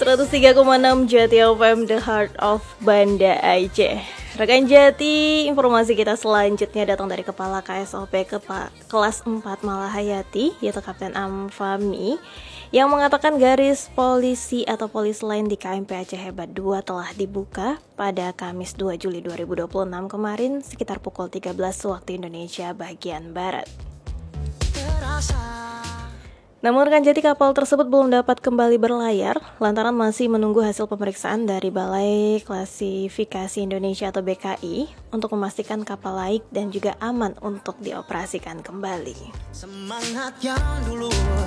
103,6 Jati FM, The Heart of Banda Aceh. Rekan Jati, informasi kita selanjutnya datang dari Kepala KSOP kelas 4 Malahayati, yaitu Kapten Amfami, yang mengatakan garis polisi atau polis lain di KMP Aceh Hebat 2 telah dibuka pada Kamis 2 Juli 2026 kemarin sekitar pukul 13 waktu Indonesia bagian Barat. Namun rekan Jati, kapal tersebut belum dapat kembali berlayar lantaran masih menunggu hasil pemeriksaan dari Balai Klasifikasi Indonesia atau BKI untuk memastikan kapal laik dan juga aman untuk dioperasikan kembali. Semangat yang dulu.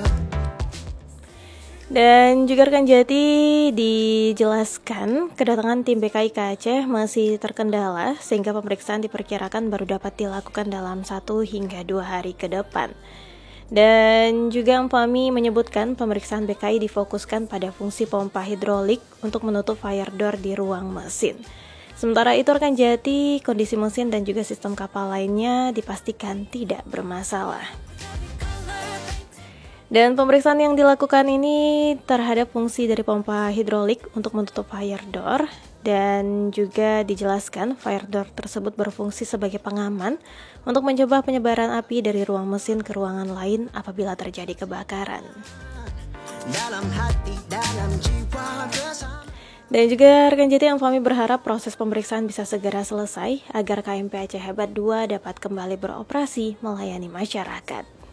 Dan juga rekan Jati, dijelaskan kedatangan tim BKI ke Aceh masih terkendala sehingga pemeriksaan diperkirakan baru dapat dilakukan dalam 1 hingga 2 hari ke depan. Dan juga Amfami menyebutkan pemeriksaan BKI difokuskan pada fungsi pompa hidrolik untuk menutup fire door di ruang mesin. Sementara itu rekan Jati, kondisi mesin dan juga sistem kapal lainnya dipastikan tidak bermasalah. Dan pemeriksaan yang dilakukan ini terhadap fungsi dari pompa hidrolik untuk menutup fire door, dan juga dijelaskan fire door tersebut berfungsi sebagai pengaman untuk mencegah penyebaran api dari ruang mesin ke ruangan lain apabila terjadi kebakaran. Dan juga rekan Jati, Amfami berharap proses pemeriksaan bisa segera selesai agar KMP Aceh Hebat 2 dapat kembali beroperasi melayani masyarakat.